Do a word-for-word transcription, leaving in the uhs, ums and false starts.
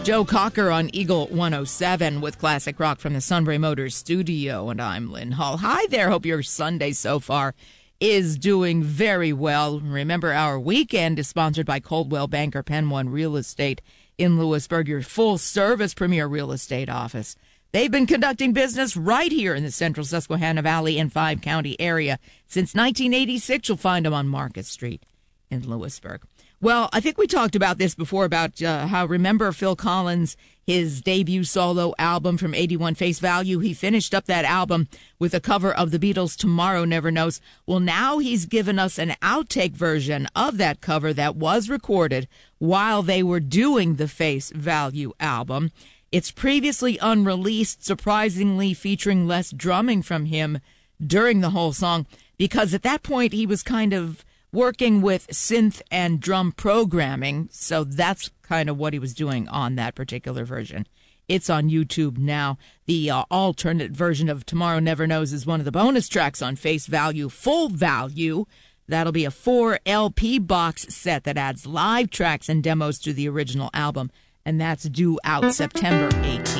Joe Cocker on Eagle one oh seven with classic rock from the Sunbury Motors studio, and I'm Lynn Hall. Hi there. Hope your Sunday so far is doing very well. Remember, our weekend is sponsored by Coldwell Banker Penn One Real Estate in Lewisburg, your full-service premier real estate office. They've been conducting business right here in the central Susquehanna Valley and five-county area since nineteen eighty-six. You'll find them on Market Street in Lewisburg. Well, I think we talked about this before about uh, how, remember Phil Collins, his debut solo album from eighty-one, Face Value. He finished up that album with a cover of the Beatles' Tomorrow Never Knows. Well, now he's given us an outtake version of that cover that was recorded while they were doing the Face Value album. It's previously unreleased, surprisingly featuring less drumming from him during the whole song, because at that point he was kind of working with synth and drum programming, so that's kind of what he was doing on that particular version. It's on YouTube now. The uh, alternate version of Tomorrow Never Knows is one of the bonus tracks on Face Value, Full Value. That'll be a four L P box set that adds live tracks and demos to the original album, and that's due out September eighth.